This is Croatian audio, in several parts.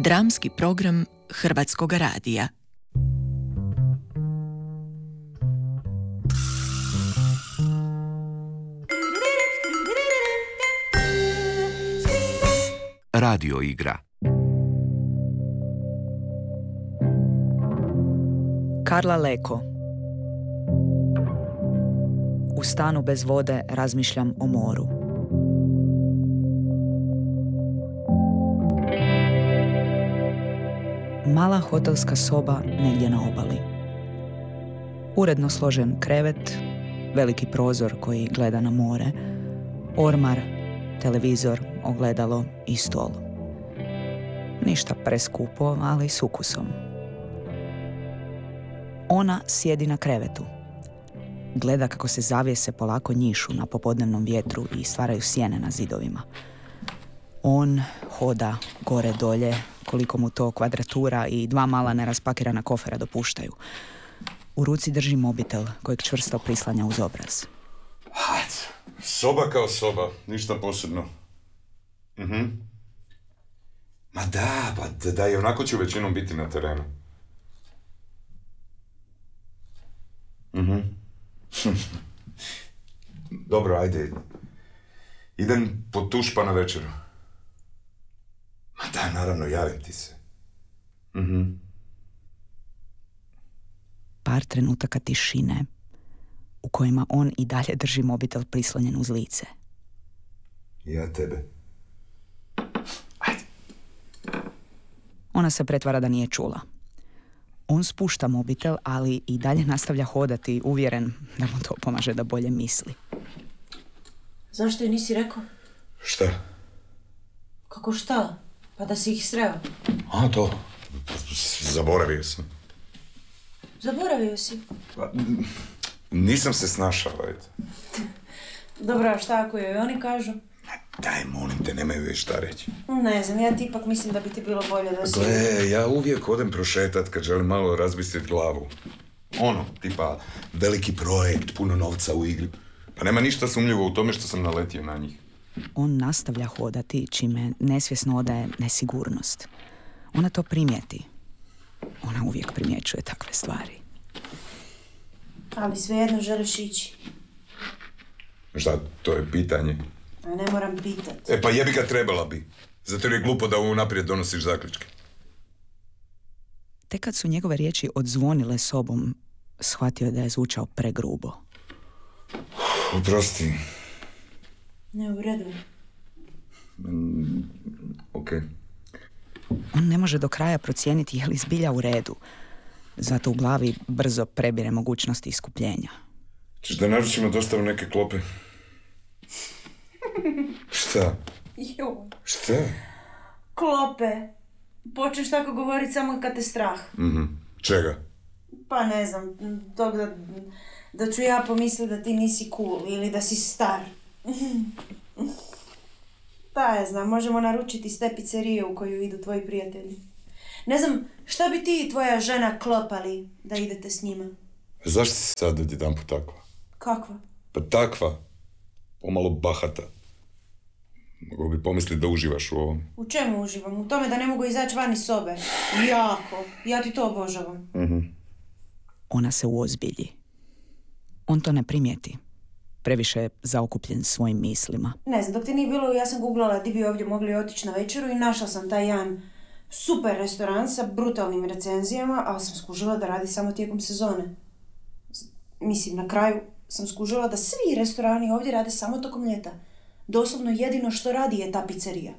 Dramski program Hrvatskog radija. Radio igra. Karla Leko. U stanu bez vode razmišljam o moru. Mala hotelska soba negdje na obali. Uredno složen krevet, veliki prozor koji gleda na more, ormar, televizor, ogledalo i stol. Ništa preskupo, ali s ukusom. Ona sjedi na krevetu. Gleda kako se zavjese polako njišu na popodnevnom vjetru i stvaraju sjene na zidovima. On hoda gore dolje, koliko mu to kvadratura i 2 mala neraspakirana kofera dopuštaju. U ruci drži mobitel kojeg čvrsto prislanja uz obraz. Soba kao soba, ništa posebno. Ma da, pa da, i onako ću većinom biti na terenu. Dobro, ajde. Idem po tušpa na večeru. Ma da, naravno, javim ti se. Par trenutaka tišine u kojima on i dalje drži mobitel prislonjen uz lice. Ja tebe. Ajde. Ona se pretvara da nije čula. On spušta mobitel, ali i dalje nastavlja hodati, uvjeren da mu to pomaže da bolje misli. Zašto je nisi rekao? Šta? Kako šta? Pa da si ih sreo. A, to. Zaboravio sam. Zaboravio si? Pa, nisam se snašao, ajde. Dobro, a šta ako joj oni kažu? Daj, molim te, nemaju već šta reći. Ne znam, ja ti ipak mislim da bi ti bilo bolje da si... Gle, ja uvijek odem prošetat kad želim malo razbistriti glavu. Ono, tipa, veliki projekt, puno novca u igri. Pa nema ništa sumnjivo u tome što sam naletio na njih. On nastavlja hodati, čime nesvjesno odaje nesigurnost. Ona to primijeti. Ona uvijek primjećuje takve stvari. Ali svejedno želiš ići. Šta, to je pitanje? A ne moram pitat. Pa jebi ga, trebala bi. Zato jer je glupo da unaprijed donosiš zaključke. Tek kad su njegove riječi odzvonile sobom, shvatio je da je zvučao pregrubo. Oprosti. Ne, u redu. Okej. On ne može do kraja procijeniti je li zbilja u redu. Zato u glavi brzo prebire mogućnosti iskupljenja. Češ da naručimo dostavu neke klope? Šta? Joj. Šta? Klope. Počneš tako govoriti samo kad te strah. Čega? Pa ne znam, tog da ću ja pomisliti da ti nisi cool ili da si star. Pa ja znam, možemo naručiti iz te pizzerije u koju idu tvoji prijatelji. Ne znam, šta bi ti i tvoja žena klopali da idete s njima? Zašto si sad odjedanput takva? Kakva? Pa takva. Pomalo bahata. Mogu bi pomisliti da uživaš u ovom. U čemu uživam? U tome da ne mogu izaći van iz sobe. Jako. Ja ti to obožavam. Ona se uozbilji. On to ne primijeti. Previše je zaokupljen svojim mislima. Ne znam, dok ti nije bilo, ja sam googlala di bi ovdje mogli otići na večeru i našla sam taj jedan super restoran sa brutalnim recenzijama, ali sam skužila da radi samo tijekom sezone. Mislim, na kraju sam skužila da svi restorani ovdje rade samo tokom ljeta. Doslovno jedino što radi je ta pizzerija.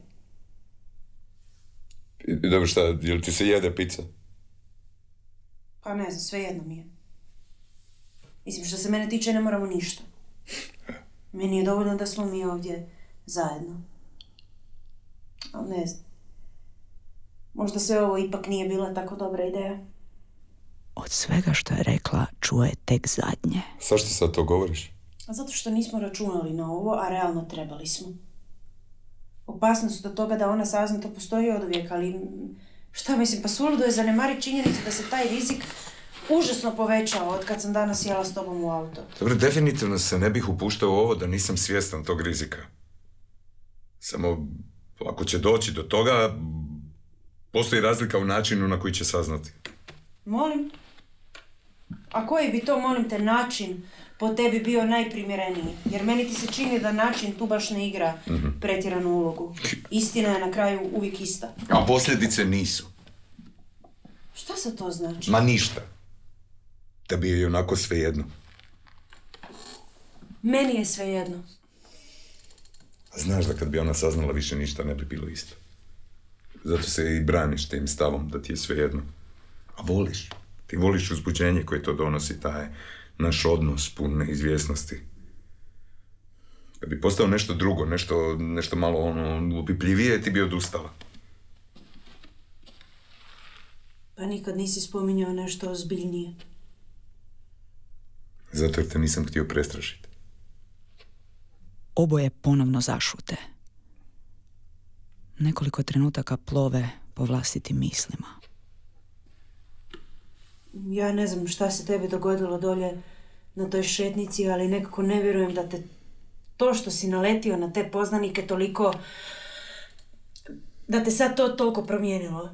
I dobro, šta, jel ti se jede pizza? Pa ne znam, svejedno mi je. Mislim, što se mene tiče, ne moramo ništa. Meni je dovoljno da smo mi ovdje zajedno. Ali ne znam. Možda sve ovo ipak nije bila tako dobra ideja. Od svega što je rekla, čuo je tek zadnje. Zašto sad to govoriš? Zato što nismo računali na ovo, a realno trebali smo. Opasnost od toga da ona sazna to postoji oduvijek, ali šta mislim, pa suludo je zanemariti činjenicu da se taj rizik užasno povećao od kad sam danas sjela s tobom u auto. Dobro, definitivno se ne bih upuštao u ovo da nisam svjestan tog rizika. Samo, ako će doći do toga, Postoji razlika u načinu na koji će saznati. Molim? A koji bi to, molim te, način po tebi bio najprimjereniji? Jer meni ti se čini da način tu baš ne igra pretjeranu ulogu. Istina je na kraju uvijek ista. A posljedice nisu. Šta sad to znači? Ma ništa. Tebi je onako svejedno. Meni je svejedno. Znaš da kad bi ona saznala više ništa ne bi bilo isto. Zato se i braniš tim stavom da ti je svejedno. A voliš. Ti voliš uzbuđenje koje to donosi, taj naš odnos pun neizvjesnosti. Kad bi postao nešto drugo, nešto malo upipljivije, ti bi odustala. Pa nikad nisi spominjao nešto ozbiljnije. Zato jer te nisam htio prestrašiti. Oboje ponovno zašute. Nekoliko trenutaka plove po vlastitim mislima. Ja ne znam šta se tebi dogodilo dolje na toj šetnici, ali nekako ne vjerujem da te to što si naletio na te poznanike toliko, da te sad to toliko promijenilo.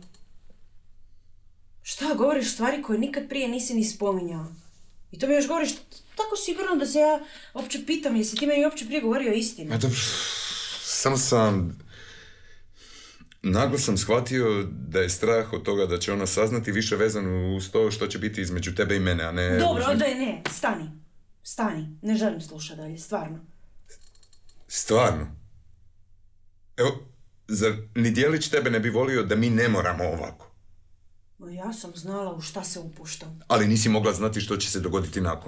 Šta, govoriš stvari koje nikad prije nisi ni spominjao. I to mi još govoriš tako sigurno da se ja uopće pitam, jesi ti meni uopće prije govorio istinu? A dobro, samo sam... Naglo sam shvatio da je strah od toga da će ona saznati više vezano uz to što će biti između tebe i mene, a ne... Dobro, onda je ne. Stani. Ne želim slušati dalje, stvarno. Stvarno? Evo, zar ni Djelić tebe ne bi volio da mi ne moramo ovako? Ma ja sam znala u šta se upuštam. Ali nisi mogla znati što će se dogoditi nakon.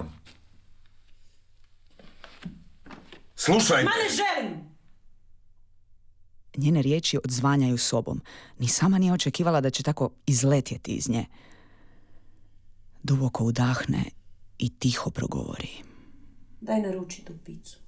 Slušaj! Ma ne želim! Njene riječi odzvanjaju sobom. Ni sama nije očekivala da će tako izletjeti iz nje. Duboko udahne i tiho progovori. Daj naruči tu picu.